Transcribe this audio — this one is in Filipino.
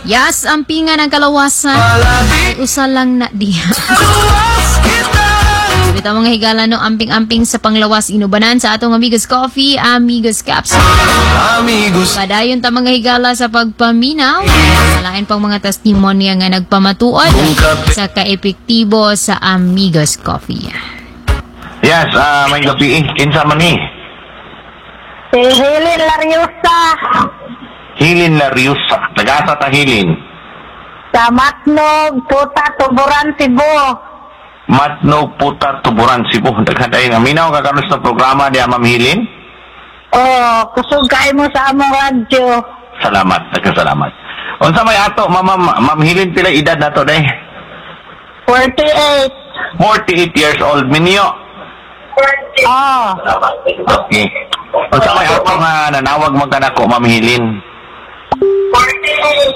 Yes, ang pinga ng kalawasan ay usa lang na diha. Bitaw mga higala no amping-amping sa panglawas inubanan sa atong Amigos Coffee, Amigos Capsule. Padayon ta mga higala sa pagpaminaw. Malain pang mga testimonya nga nagpamatuod sa kaepektibo sa Amigos Coffee. Yes, may gabi. Kinsa man ni? Si Hilin Lariosa. Hilin Lariusa. Tagasa ta Hilin. Sa Matnog, Puta, Tuburan, Cebu. Matnog, Puta, Tuburan, Cebu. Daghaday nga minaw kakanos na programa diya Ma'am Hilin. Oh, kusugay mo sa among radyo. Salamat, nagkasalamat. Unsa may ato, Ma'am Hilin, pila edad na to day? 48. 48 years old, minyo. Oh, Okay. Unsa may ato nga nanawag magkanako, Ma'am Hilin?